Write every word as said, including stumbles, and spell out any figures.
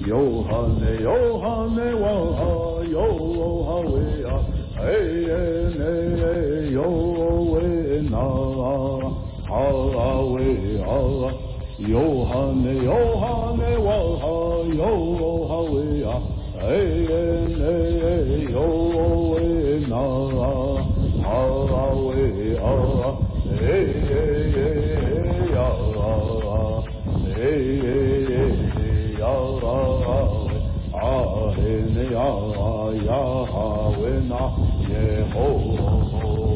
哟哈呢哟哈呢哇哈哟哈喂呀，哎耶呢哟喂那哈喂啊，哟哈呢哟哈呢哇哈哟哈喂呀，哎耶呢哟喂那哈喂啊，哎耶耶呀哎耶呀啊嘿呢呀呀哈喂那耶吼。